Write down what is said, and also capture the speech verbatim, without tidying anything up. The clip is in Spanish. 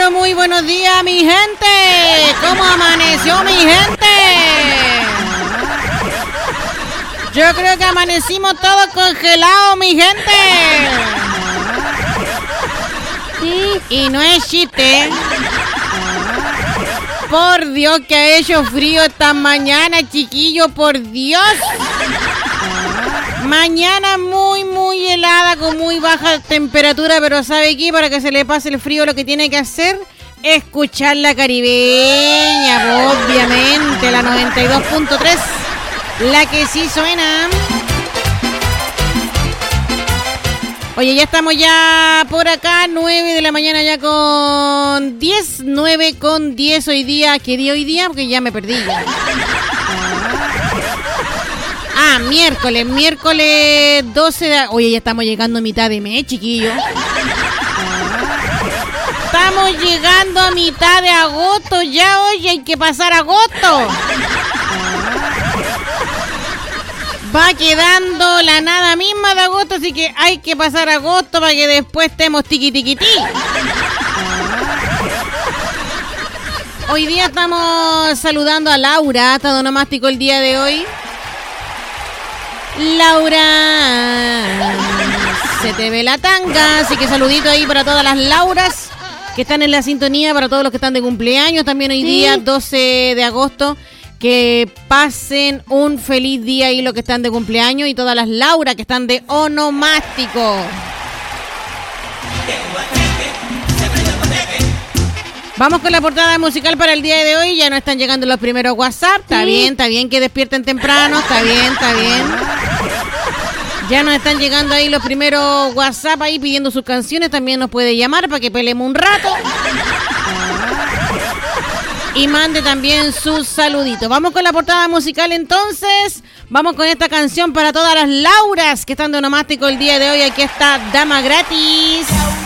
pero muy buenos días, mi gente. ¿Cómo amaneció, mi gente? Yo creo que amanecimos todos congelados, mi gente. Sí. Y no es chiste. Por Dios, que ha hecho frío esta mañana, chiquillos, por Dios. Mañana muy, muy helada, con muy baja temperatura, pero ¿sabe qué? Para que se le pase el frío, lo que tiene que hacer es escuchar la caribeña, obviamente, la noventa y dos punto tres, la que sí suena. Oye, ya estamos ya por acá, nueve de la mañana ya con diez, nueve con diez hoy día. ¿Qué día hoy día? Porque ya me perdí ya. Ah, miércoles, miércoles doce de... Oye, ya estamos llegando a mitad de mes, chiquillos. Estamos llegando a mitad de agosto ya, oye, hay que pasar agosto. Va quedando la nada misma de agosto, así que hay que pasar agosto para que después estemos tiqui tiqui ti. Hoy día estamos saludando a Laura, está de onomástico el día de hoy. Laura, se te ve la tanga, así que saludito ahí para todas las Lauras que están en la sintonía, para todos los que están de cumpleaños también hoy sí. Día doce de agosto, que pasen un feliz día ahí los que están de cumpleaños y todas las Lauras que están de onomástico. Vamos con la portada musical para el día de hoy. Ya nos están llegando los primeros WhatsApp. Está sí. bien, está bien que despierten temprano. Está bien, está bien. Ya nos están llegando ahí los primeros WhatsApp ahí pidiendo sus canciones. También nos puede llamar para que peleemos un rato. Y mande también sus saluditos. Vamos con la portada musical entonces. Vamos con esta canción para todas las Lauras que están de onomástico el día de hoy. Aquí está Dama Gratis.